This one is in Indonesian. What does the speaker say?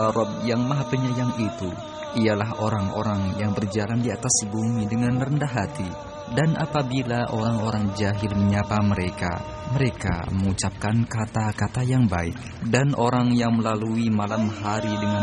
Rabb yang Maha Penyayang itu ialah orang-orang yang berjalan di atas bumi dengan rendah hati. Dan apabila orang-orang jahil menyapa mereka, mereka mengucapkan kata-kata yang baik. Dan orang yang melalui malam hari dengan